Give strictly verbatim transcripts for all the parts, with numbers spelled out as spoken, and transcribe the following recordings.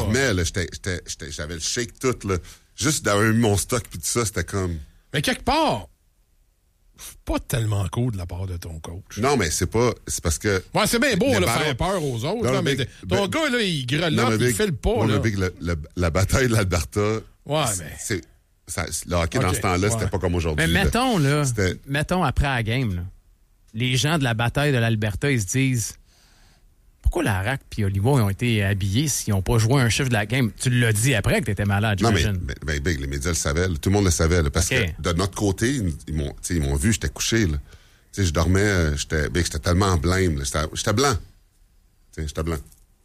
dormais, là, j'étais, j'étais, j'étais, j'avais le shake tout, là. Juste d'avoir eu mon stock puis tout ça, c'était comme... Mais quelque part, pas tellement cool de la part de ton coach. Non, mais c'est pas... C'est parce que... Ouais, c'est bien beau, de faire peur aux autres, non, là, mais, mais mais ton ben, gars, là, il grelotte, il big, file pas, ouais, là. Mais big, le, le, la bataille de l'Alberta... Ouais, mais... C'est, ça, le hockey, okay, dans ce temps-là, ouais. c'était pas comme aujourd'hui. Mais mettons, là, c'était... mettons après la game, là, les gens de la bataille de l'Alberta, ils se disent... Pourquoi Larac et Olivo ont été habillés s'ils n'ont pas joué un chiffre de la game? Tu l'as dit après que tu étais malade, j'imagine. Non, mais, mais, mais, les médias le savaient. Là, tout le monde le savait. Là, parce okay. que de notre côté, ils, ils, m'ont, ils m'ont vu, j'étais couché. Là. Je dormais, j'étais, ben, j'étais tellement blême. Là, j'étais, j'étais blanc. T'sais, j'étais blanc.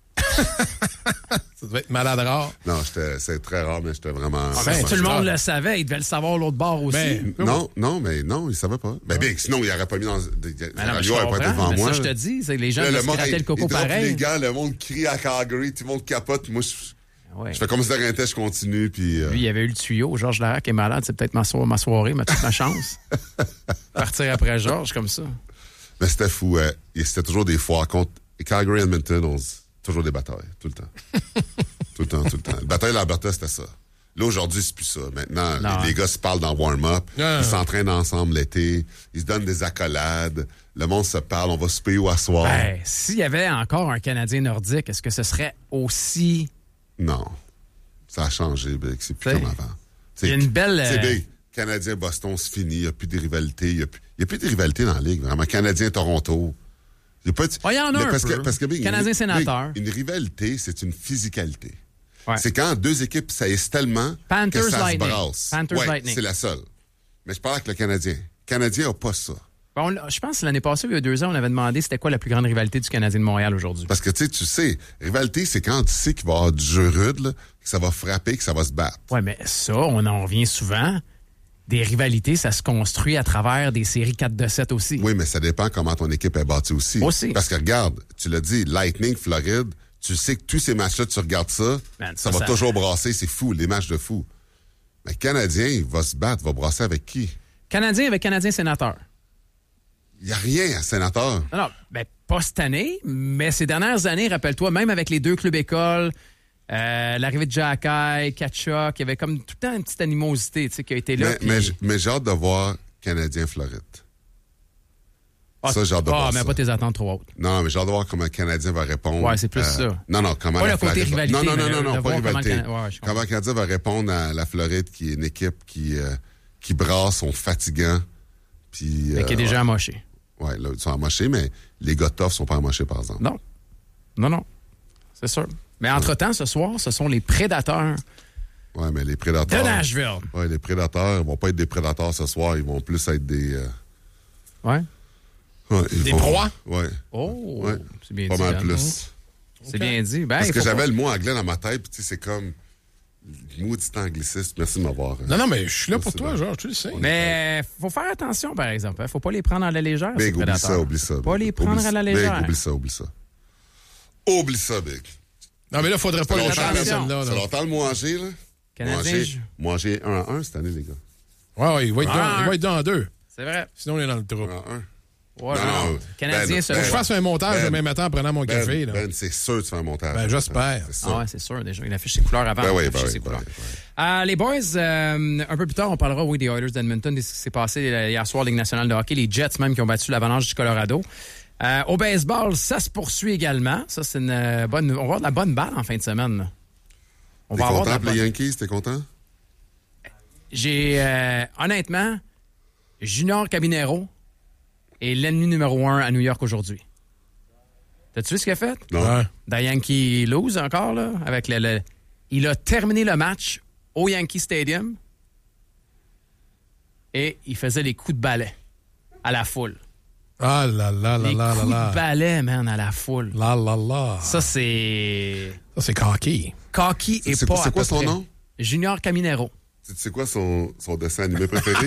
Ça devait être malade rare. Non, j'étais, c'est très rare, mais j'étais vraiment... Ah, ben, tout le monde le savait. Il devait le savoir l'autre bord aussi. Ben, non, non, mais non, il ne savait pas. Ben, bien, sinon, il n'aurait pas mis dans... Ben non, radio n'aurait pas été devant mais moi. Ça, je te dis, c'est que les gens là, se grattaient le coco pareil. Les gars, le monde crie à Calgary, tout le monde capote. Moi, je... Ouais. Je fais comme si de rien, je continue. Puis, euh... Lui, il avait eu le tuyau. Georges Larac est malade. C'est peut-être ma, so- ma soirée, ma, toute ma chance. Partir après Georges, comme ça. Mais c'était fou. Euh, c'était toujours des foires contre Calgary et Edmonton. On s... Toujours des batailles, tout le temps. tout le temps, tout le temps. La bataille de l'Alberta, c'était ça. Là, aujourd'hui, c'est plus ça. Maintenant, les, les gars se parlent dans warm-up. Non. Ils s'entraînent ensemble l'été. Ils se donnent des accolades. Le monde se parle. On va souper ou asseoir. Ben, s'il y avait encore un Canadien nordique, est-ce que ce serait aussi... Non. Ça a changé, Big. C'est plus t'sais, comme avant. Il y a une belle... C'est Big. Canadien-Boston, c'est fini. Il n'y a plus de rivalité. Il n'y a, a plus de rivalité dans la Ligue. Vraiment. Canadien-Toronto. Il y a pas de... oh, y en a un parce peu. Que, parce que, Big, Canadien-sénateur. Une, une rivalité, c'est une physicalité. Ouais. C'est quand deux équipes saillissent tellement Panthers que ça Lightning. se brasse. Panthers ouais, Lightning. C'est la seule. Mais je parle avec le Canadien. Le Canadien n'a pas ça. Bon, je pense que l'année passée, il y a deux ans, on avait demandé c'était quoi la plus grande rivalité du Canadien de Montréal aujourd'hui. Parce que tu sais, tu sais, rivalité, c'est quand tu sais qu'il va y avoir du jeu rude, là, que ça va frapper, que ça va se battre. Oui, mais ça, on en revient souvent. Des rivalités, ça se construit à travers des séries quatre de sept aussi. Oui, mais ça dépend comment ton équipe est bâtie aussi. Aussi. Parce que regarde, tu l'as dit, Lightning, Floride, tu sais que tous ces matchs-là, tu regardes ça, Man, ça, ça va ça... toujours brasser, c'est fou, les matchs de fou. Mais le Canadien, il va se battre, va brasser avec qui? Canadien avec Canadien-sénateur. Il n'y a rien à Sénateur. Non, non, ben, pas cette année, mais ces dernières années, rappelle-toi, même avec les deux clubs écoles, euh, l'arrivée de Jacky, Kachuk, il y avait comme tout le temps une petite animosité tu sais, qui a été là. Mais, puis... mais, mais j'ai hâte de voir Canadien-Floride. Ah, ça, j'ai hâte de ah, voir mais ça. pas tes attentes trop hautes. Non, mais j'ai hâte de voir comment le Canadien va répondre. Ouais, c'est plus euh, ça. Non, non, comment pas la le côté Floride... rivalité, Non, non, non, mais non, de non, pas voir rivalité. Comment le, ouais, comment le Canadien va répondre à la Floride, qui est une équipe qui, euh, qui brasse, sont fatigants. Puis, mais euh, qui est déjà ouais. amoché. Oui, là, ils sont amochés, mais les gars tough sont pas amochés, par exemple. Non. Non, non. C'est sûr. Mais entre-temps, ce soir, ce sont les prédateurs Oui, mais les prédateurs... de Nashville. Oui, les prédateurs ne vont pas être des prédateurs ce soir. Ils vont plus être des... Euh... Ouais. Ouais, des vont... proies? Oui. Oh, ouais. c'est bien pas dit. Pas mal Hein, plus. c'est okay. bien dit. Ben, Parce que j'avais pas... le mot anglais dans ma tête, puis c'est comme... Maudit angliciste. Merci de m'avoir... Non, non, mais je suis là pour toi, Georges, tu le sais. Mais faut faire attention, par exemple. Il ne faut pas les prendre à la légère, Big, ces oublie prédateurs. ça, oublie ça. Pas les prendre oublie, à la légère. Big, oublie ça, oublie ça. Oublie ça, Big. Non, mais là, il faudrait pas le longtemps, faire personne-là. C'est longtemps le manger, là. Canadien. Moi, j'ai un à un cette année, les gars. Ouais, ouais, il va être, ah, dans, il va être dans deux. C'est vrai. Sinon, on est dans le trou. un à un. Ouais, non, non. Canadien, ben, ça. Ben, je fasse un montage ben, demain matin en prenant mon ben, café. Là. Ben, c'est sûr que tu fais un montage. Ben, j'espère. C'est ah ouais, c'est sûr. Déjà, il affiche ses couleurs avant. Ben oui, il ben affiche oui, ses ben couleurs. oui, ben oui. Euh, les boys, euh, un peu plus tard, on parlera, oui, des Oilers d'Edmonton, de ce qui s'est passé hier soir, Ligue nationale de hockey, les Jets même qui ont battu l'Avalanche du Colorado. Euh, au baseball, ça se poursuit également. Ça, c'est une bonne. On va avoir de la bonne balle en fin de semaine. Là. On T'es va avoir content de pour les Yankees? T'es content? J'ai, euh, honnêtement, Junior Cabinero est l'ennemi numéro un à New York aujourd'hui. T'as-tu vu ce qu'il a fait? Non. Ouais. Dans Yankee lose encore, là, avec le, le... Il a terminé le match au Yankee Stadium et il faisait les coups de balai à la foule. Ah là là là les là là coups là. de balai, man, à la foule. Là là là. Ça, c'est... Ça, c'est cocky. Cocky et C'est pas quoi, c'est à quoi peu son près. nom? Junior Caminero. Tu sais quoi son, son dessin animé préféré?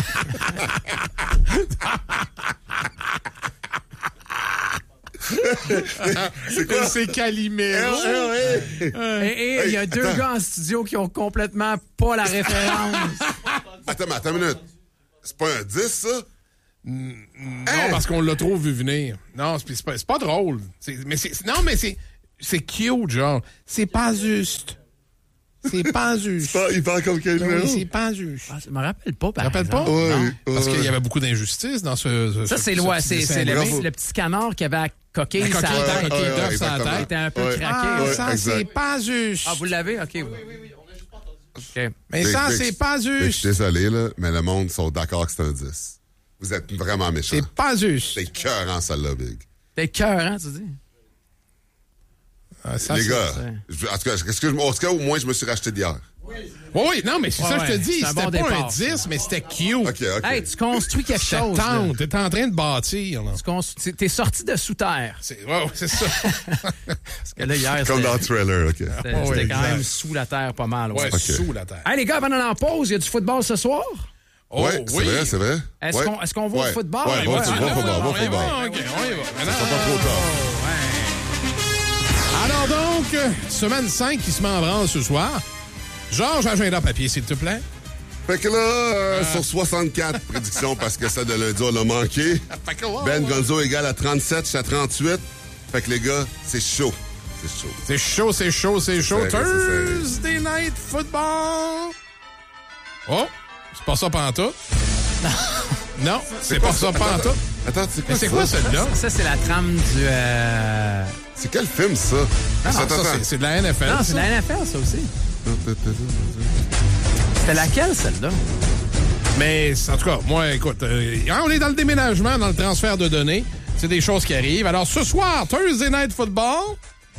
C'est quoi? C'est Calimero. Et et il y a deux attends. gars en studio qui ont complètement pas la référence. Attends, mais attends une minute. C'est pas un dix, ça? Non, parce qu'on l'a trop vu venir. Non, c'est, c'est, pas, c'est pas drôle. C'est, mais c'est, non, mais c'est... c'est cute, genre. C'est pas juste. C'est pas juste. Pas, il parle comme quel Oui, c'est pas juste. Ah, je me rappelle pas, par Tu te rappelles exemple. pas? Ouais, Non. ouais, Parce ouais. qu'il y avait beaucoup d'injustices dans ce. ce Ça, ce- c'est, ce le, petit c'est, dessin. c'est le, Bravo. le petit canard qui avait la coquille, La sur coquille, la la tête. coquille ouais, d'œuf ouais, sur la exactement. Il tête. était un peu Ouais. craqué. Ah, Ouais, ça, exact. c'est pas juste. Ah, vous l'avez? OK. Oui, oui, oui. OK. Mais Big, ça, big, c'est pas big, Je juste. suis désolé, là, mais le monde sont d'accord que c'est un dix. Vous êtes vraiment méchants. C'est pas juste. C'est écœurant, celle-là, Big. T'es cœur, hein, tu dis? Ah, ça, Les c'est- gars, c'est- je- en tout cas, est-ce que je- en tout cas, au moins, je me suis racheté d'hier. Oui, oui, non, mais c'est Ouais, ça que je te ouais, dis. c'est un C'était bon pas départ, un dix, mais c'était cute. OK, OK. Hey, tu construis quelque C'était chose. là. tente. T'es en train de bâtir, là. Tu construis- T'es sorti de sous terre. C'est, ouais, ouais, c'est ça. Parce que là, hier, Comme c'était, dans le trailer, OK. c'était- Ouais, c'était quand exact. même sous la terre pas mal. Ouais. Ouais, Ok. sous la terre. Hey, les gars, avant d'aller en pause, il y a du football ce soir? Oh, ouais, c'est oui. vrai, c'est vrai. Est-ce Ouais. qu'on- est-ce qu'on va au Ouais. football? Ouais, Ouais, bon, ouais, c'est ouais, bon ouais, football, ouais, bon ouais, football. Ah, OK, on y va. Maintenant, Ça pas trop tard. Alors donc, euh, semaine cinq qui se met en branle ce soir. Georges, agenda papier, s'il te plaît. Fait que là, euh, sur soixante-quatre prédictions, parce que celle de lundi, on l'a manqué. Fait que, ouais, Ben ouais. Gonzo égale à trente-sept, je suis à trente-huit. Fait que les gars, c'est chaud. C'est chaud. C'est chaud, c'est chaud, c'est chaud. serré, c'est serré. Thursday Night Football. Oh, c'est pas ça pantoute. Non, c'est pas ça pantoute. Attends, c'est quoi Mais c'est ça? quoi celle-là? Ça, c'est la trame du... euh, C'est quel film, ça? Non, Attends, ça, attends. c'est- c'est de la N F L. Non, c'est ça. la N F L, ça aussi. C'était laquelle, celle-là? Mais en tout cas, moi, écoute, euh, on est dans le déménagement, dans le transfert de données. C'est des choses qui arrivent. Alors, ce soir, Thursday Night Football,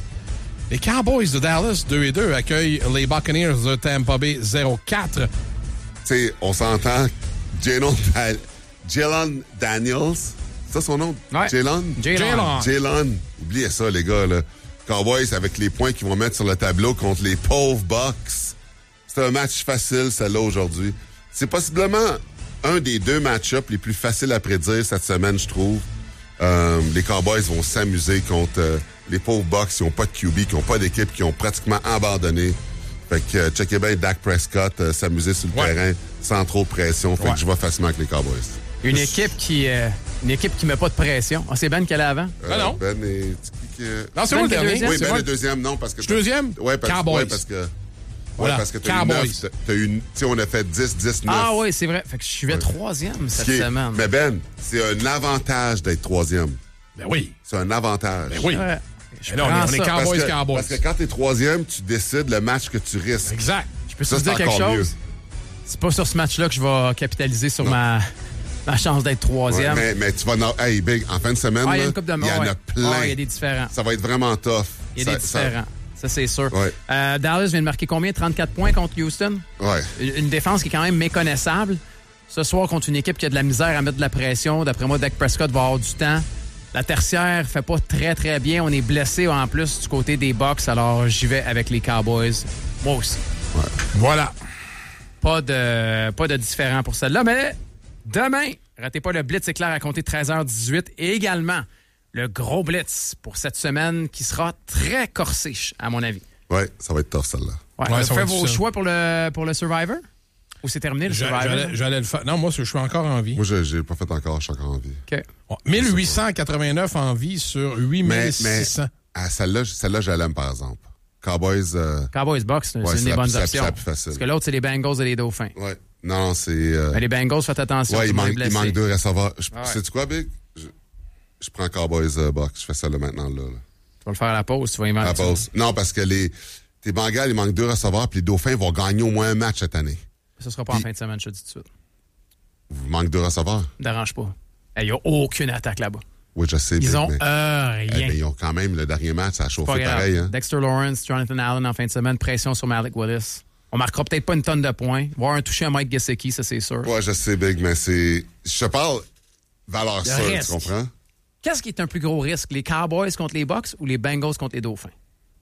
les Cowboys de Dallas, deux et deux, accueillent les Buccaneers de Tampa Bay, zéro quatre. Tu sais, on s'entend. Jalen Da- Jalen Daniels, c'est ça son nom? Ouais. Jalen? Jalen. Jalen. Oubliez ça, les gars, là. Cowboys, avec les points qu'ils vont mettre sur le tableau contre les pauvres Bucks. C'est un match facile, celle-là, aujourd'hui. C'est possiblement un des deux match-ups les plus faciles à prédire cette semaine, je trouve. Euh, les Cowboys vont s'amuser contre euh, les pauvres Bucks qui n'ont pas de Q B, qui n'ont pas d'équipe, qui ont pratiquement abandonné. Fait que, euh, checkez bien Dak Prescott euh, s'amuser sur le Ouais. terrain sans trop de pression. Fait Ouais. que je vais facilement avec les Cowboys. Une équipe qui euh, une équipe qui met pas de pression. Ah, c'est Ben qui allait avant? Ben non. Ben et... c'est qui que- Non, c'est Ben moi le qui est dernier. deuxième? Oui, C'est Ben moi le deuxième, non, parce que... Je deuxième? Ouais, parce, Cowboys. ouais, parce que... Voilà. Ouais, parce que t'as eu Cowboys. neuf, t'as- t'as eu... Tu sais, on a fait dix, dix, neuf. Ah oui, c'est vrai. Fait que je suivais troisième Ce cette qui est- semaine. Mais Ben, c'est un avantage d'être troisième. Ben oui. C'est un avantage. Ben oui. Ouais. Je Mais là, on est- prends on est ça. quand- Parce Cowboys, que, Cowboys. parce que quand t'es troisième, tu décides le match que tu risques. Exact. Je peux Ça, te c'est dire quelque encore chose? C'est pas sur ce match-là que je vais capitaliser sur ma, ma chance d'être Ouais, troisième. mais, mais tu vas... en- Hey, Big, en fin de semaine, Ah, il y a là, une coupe de il y en ouais. a plein. Ah, il y a des différents. Ça va être vraiment tough. Il y a Ça- des ça- différents. Ça, c'est sûr. Ouais. Euh, Dallas vient de marquer combien? trente-quatre points contre Houston? Ouais. Une une défense qui est quand même méconnaissable. Ce soir, contre une équipe qui a de la misère à mettre de la pression. D'après moi, Dak Prescott va avoir du temps. La tertiaire fait pas très, très bien. On est blessé en plus du côté des Bucks. Alors, j'y vais avec les Cowboys. Moi aussi. Voilà. Pas de, pas de différent pour celle-là. Mais demain, ratez pas le Blitz éclair à compter de treize heures dix-huit. Et également, le gros Blitz pour cette semaine qui sera très corsé, à mon avis. Ouais, ça va être tough, celle-là. Ouais, Ouais, vous ça va faites être vos difficile. choix pour le, pour le Survivor? Ou c'est terminé, le J'a- Survivor? J'allais, j'allais le faire. Non, moi, je suis encore en vie. Moi, je j'ai pas fait encore, je suis encore en vie. OK. Bon, mille huit cent quatre-vingt-neuf en vie sur huit Mais, mille mais six cents. à celle-là, celle-là, je l'aime, par exemple. Cowboys... euh, Cowboys Bucks, c'est Ouais, une c'est des la bonnes plus- c'est la- options. c'est la plus facile. Parce que l'autre, c'est les Bengals et les Dauphins. ouais. Non, c'est... euh, Mais les Bengals, faites attention. ouais, tout il le monde est manque, il blessé. manque deux receveurs. Je- Ah ouais. Sais-tu quoi, Big? Je, je prends Cowboys euh, Bucks. Je fais ça là, maintenant, là. là. Tu vas le faire à la pause, tu vas À la inventer. pause. Non, parce que les... Tes Bengals, il manque deux receveurs, puis les Dauphins vont gagner au moins un match cette année. Ça sera pas en Puis- fin de semaine, je te dis tout de suite. Vous manque deux receveurs? Ne me dérange pas. Il n'y a aucune attaque là-bas. Oui, je sais. Ils Big, ont mais, euh, eh, rien. mais ils ont quand même le dernier match, ça a Pas chauffé grave. pareil. Hein? Dexter Lawrence, Jonathan Allen en fin de semaine, pression sur Malik Willis. On marquera peut-être pas une tonne de points. Il va y avoir un touché à Mike Gesicki, ça c'est sûr. Ouais, je sais, Big, mais c'est... Je te parle valeur Le sûre, risque. tu comprends? Qu'est-ce qui est un plus gros risque? Les Cowboys contre les Bucks ou les Bengals contre les Dauphins?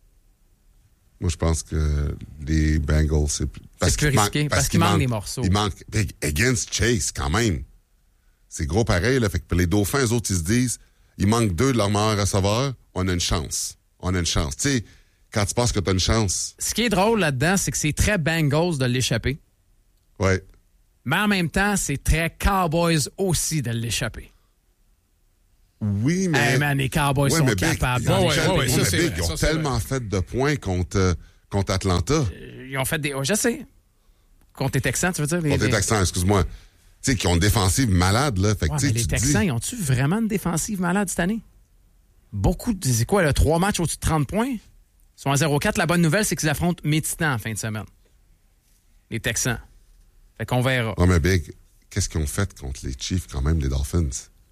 Moi, je pense que les Bengals, c'est plus... C'est plus qu'il risqué, parce qu'il manque des morceaux. Il manque... Big, against Chase, quand même. C'est gros pareil, là. Fait que pour les Dauphins, eux autres, ils se disent, il manque deux de leurs meilleurs receveurs, on a une chance. On a une chance. Tu sais, quand tu penses que tu as une chance, Ce qui est drôle là-dedans, c'est que c'est très Bengals de l'échapper. ouais. Mais en même temps, c'est très Cowboys aussi de l'échapper. Oui, mais... Hey man, les Cowboys ouais, sont mais Big, capables. Ils dans ont, les ouais, championnats. ouais, ouais, ça, mais c'est Big, vrai, ils ont ça, c'est tellement fait de points contre, euh, contre Atlanta. Ils ont fait des... Oh, je sais. Contre les Texans, tu veux dire? Les, Contre les les... Texans, excuse-moi. Tu sais, qui ont une défensive malade, là. Fait que, Ouais, tu sais, mais les tu te Texans, dis... ils ont-tu vraiment une défensive malade cette année? Beaucoup de... C'est quoi, là? Trois matchs au-dessus de trente points? Ils sont à zéro quatre. La bonne nouvelle, c'est qu'ils affrontent mes Titans en fin de semaine. Les Texans. Fait qu'on verra. Ouais, mais Big, qu'est-ce qu'ils ont fait contre les Chiefs, quand même, les Dolphins?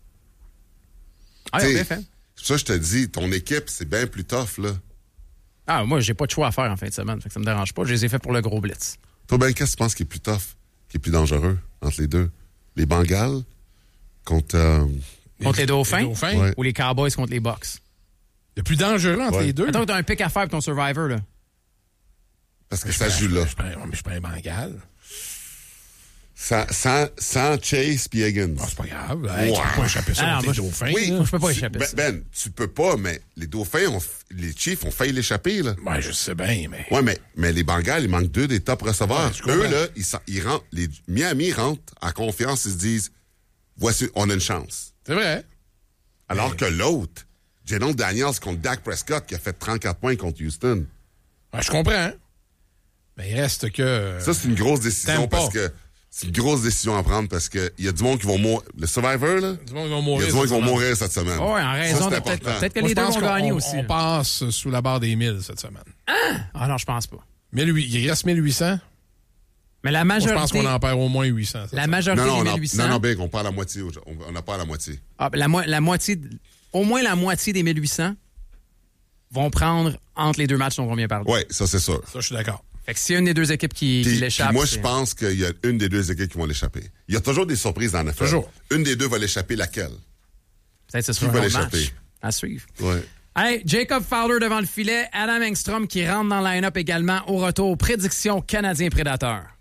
Ah, ils ont bien fait. C'est pour ça que je te dis, ton équipe, c'est bien plus tough, là. Ah, moi, j'ai pas de choix à faire en fin de semaine. Fait que ça me dérange pas. Je les ai fait pour le gros blitz. Toi, ben, qu'est-ce que tu penses qui est plus tough, qui est plus dangereux entre les deux? Les Bengals contre... Euh... Contre les Dauphins? Les Dauphins. Ouais. Ou les Cowboys contre les Bucks? Le plus dangereux entre Ouais. les deux. Attends, t'as un pick à faire pour ton Survivor, là. Parce que ça joue là. Je suis pas un- je suis pas un Bengal. Sans, sans, sans Chase puis Higgins. Ah, c'est pas grave. Hey, Ouais. tu peux pas échapper ça Ah, contre moi, les je- Dauphins. Oui. là. Je peux pas échapper Ben, ça. Ben, tu peux pas, mais les Dauphins, ont, f- les Chiefs ont failli l'échapper, là. Ouais, je sais bien, mais... Ouais, mais, mais les Bengals, il manque deux des top receveurs. Ouais, je comprends. Eux, là, ils, s'en- ils rentrent, les Miami rentrent en confiance, ils se disent, voici, on a une chance. C'est vrai. Alors Mais- que l'autre, Jalen Daniels contre Dak Prescott, qui a fait trente-quatre points contre Houston. Ouais, je comprends. Mais il reste que... Ça, c'est une grosse décision T'aimes pas. parce que c'est une grosse décision à prendre parce que il y a du monde qui vont mourir. Le Survivor, là, Du monde qui va il y mourir. a du monde qui vont cette semaine. mourir cette semaine. Ouais, en raison Ça, de c'est peut-être important. peut-être que Moi, les je deux pense vont qu'on- gagner on- aussi. On là. passe sous la barre des mille cette semaine. Ah non, je pense pas. mille huit cents. Il reste mille huit cents. Mais la Moi, je majorité... pense qu'on en perd au moins huit cents. cette La semaine. majorité Non, non, des on a- mille huit cents... non, non, Big, on parle à moitié. On on n'a pas à la moitié. Ah, ben, la, mo- la moitié... Au moins la moitié des mille huit cents vont prendre entre les deux matchs dont on vient parler. Oui, ça, c'est sûr. Ça, je suis d'accord. Fait que s'il y a une des deux équipes qui, qui Puis, l'échappe... puis moi, c'est- je pense qu'il y a une des deux équipes qui vont l'échapper. Il y a toujours des surprises dans la N F L. Toujours. Une des deux va l'échapper, laquelle? Peut-être que ce Qui sera va un autre match l'échapper? à suivre. Ouais. Hey, Jacob Fowler devant le filet, Adam Engstrom qui rentre dans le line-up également au retour. Prédiction Canadien Prédateur.